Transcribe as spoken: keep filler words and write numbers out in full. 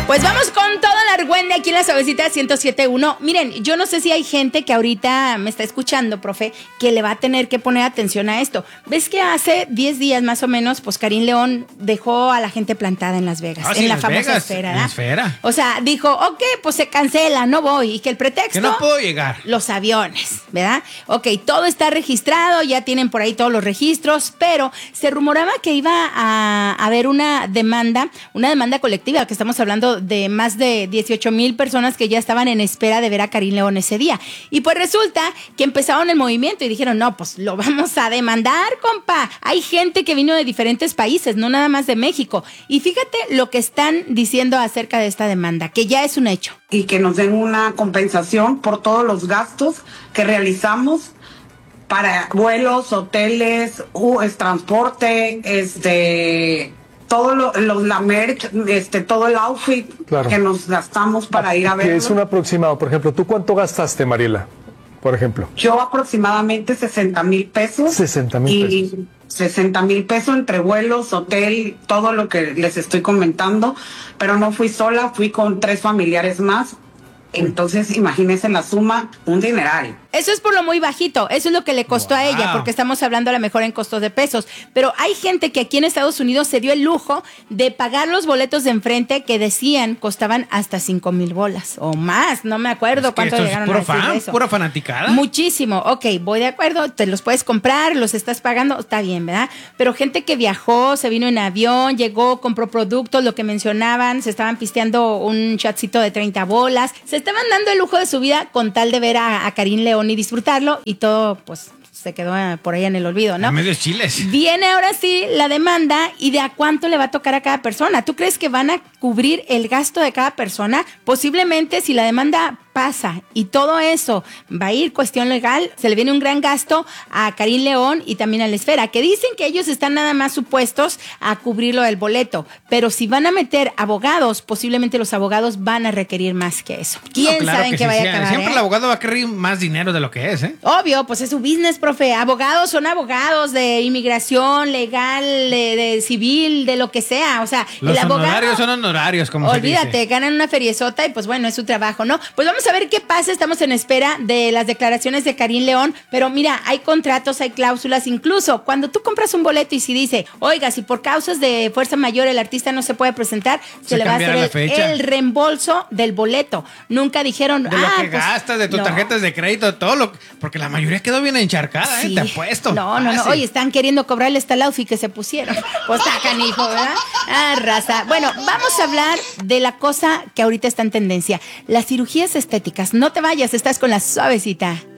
Pues vamos con todo el argüende aquí en la Suavecita ciento siete punto uno. Miren, yo no sé si hay gente que ahorita me está escuchando, profe, que le va a tener que poner atención a esto. ¿Ves que hace diez días más o menos, pues Karim León dejó a la gente plantada en Las Vegas? Ah, en sí, la Las famosa Vegas, esfera, en la ¿verdad? esfera. O sea, dijo, ok, pues se cancela, no voy. Y que el pretexto... Que no puedo llegar. Los aviones, ¿verdad? Ok, todo está registrado, ya tienen por ahí todos los registros, pero se rumoraba que iba a haber una demanda, una demanda colectiva, que estamos hablando de más de dieciocho mil personas que ya estaban en espera de ver a Karim León ese día. Y pues resulta que empezaron el movimiento y dijeron, no, pues lo vamos a demandar, compa. Hay gente que vino de diferentes países, no nada más de México. Y fíjate lo que están diciendo acerca de esta demanda, que ya es un hecho. Y que nos den una compensación por todos los gastos que realizamos para vuelos, hoteles, uh, es transporte, este... todo lo, lo, la merch, este, todo el outfit claro. que nos gastamos para ir a ver. Que es un aproximado. Por ejemplo, ¿tú cuánto gastaste, Mariela? Por ejemplo. Yo aproximadamente sesenta mil pesos. sesenta mil pesos. Y sesenta mil pesos entre vuelos, hotel, todo lo que les estoy comentando. Pero no fui sola, fui con tres familiares más. Entonces, imagínense la suma, un dineral. Eso es por lo muy bajito, eso es lo que le costó wow. a ella, porque estamos hablando a lo mejor en costos de pesos. Pero hay gente que aquí en Estados Unidos se dio el lujo de pagar los boletos de enfrente que decían costaban hasta cinco mil bolas o más, no me acuerdo es cuánto llegaron puro a decir fan, de eso. Pura fanaticada. Muchísimo, ok, voy de acuerdo, te los puedes comprar, los estás pagando, está bien, ¿verdad? Pero gente que viajó, se vino en avión, llegó, compró productos, lo que mencionaban, se estaban pisteando un chatcito de treinta bolas, se estaban dando el lujo de su vida con tal de ver a, a Karim León y disfrutarlo, y todo pues se quedó por ahí en el olvido, ¿no? A medios chiles. Viene ahora sí la demanda y de a cuánto le va a tocar a cada persona. ¿Tú crees que van a cubrir el gasto de cada persona? Posiblemente, si la demanda pasa y todo eso va a ir cuestión legal, se le viene un gran gasto a Karim León y también a la esfera, que dicen que ellos están nada más supuestos a cubrirlo del boleto, pero si van a meter abogados, posiblemente los abogados van a requerir más que eso. ¿Quién no, claro sabe en qué sí, vaya sí. a acabar? Siempre ¿eh? el abogado va a querer más dinero de lo que es, ¿eh? Obvio, pues es su business, profe. Abogados son abogados de inmigración, legal, de, de civil, de lo que sea. O sea, los el abogado... honorarios son honorarios, como olvídate, se dice. ganan una feriezota y pues bueno, es su trabajo, ¿no? Pues vamos a ver qué pasa. Estamos en espera de las declaraciones de Karim León, pero mira, hay contratos, hay cláusulas, incluso cuando tú compras un boleto y si dice, oiga, si por causas de fuerza mayor el artista no se puede presentar, se, se le va a hacer el, el reembolso del boleto. Nunca dijeron, de ah, lo que pues, gastas, de tus no. tarjetas de crédito, de todo lo, porque la mayoría quedó bien encharcada, sí. ¿eh? Te apuesto. No, no, no, oye, están queriendo cobrarle hasta el outfit que se pusieron. Pues está canijo, ¿verdad? Ah, raza. Bueno, vamos a hablar de la cosa que ahorita está en tendencia, las cirugías estéticas. No te vayas, estás con la Suavecita.